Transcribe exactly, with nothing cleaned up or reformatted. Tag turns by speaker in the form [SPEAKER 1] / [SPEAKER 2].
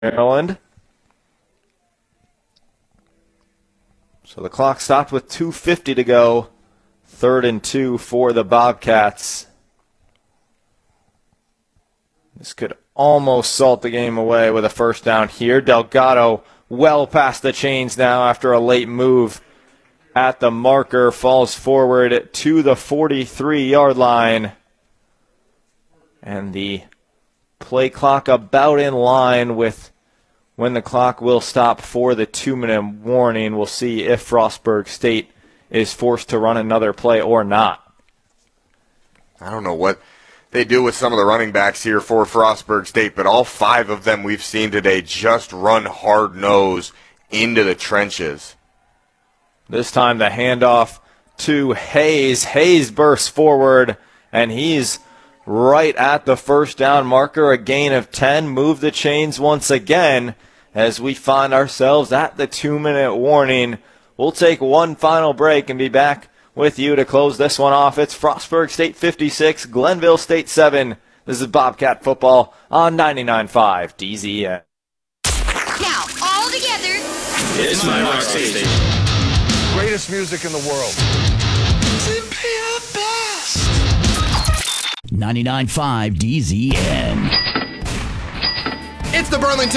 [SPEAKER 1] Maryland. So the clock stopped with two fifty to go. Third and two for the Bobcats. This could almost salt the game away with a first down here. Delgado well past the chains now after a late move at the marker. Falls forward to the forty-three-yard line. And the play clock about in line with when the clock will stop for the two-minute warning. We'll see if Frostburg State is forced to run another play or not.
[SPEAKER 2] I don't know what they do with some of the running backs here for Frostburg State, but all five of them we've seen today just run hard-nosed into the trenches.
[SPEAKER 1] This time the handoff to Hayes. Hayes bursts forward, and he's right at the first down marker. A gain of ten. Move the chains once again as we find ourselves at the two-minute warning. We'll take one final break and be back with you to close this one off. It's Frostburg State fifty-six, Glenville State seven. This is Bobcat football on ninety-nine point five D Z N.
[SPEAKER 3] Now, all together.
[SPEAKER 4] It's my rock station.
[SPEAKER 5] Greatest music in the world.
[SPEAKER 4] Simply the best.
[SPEAKER 6] ninety-nine point five D Z N.
[SPEAKER 5] It's the Burlington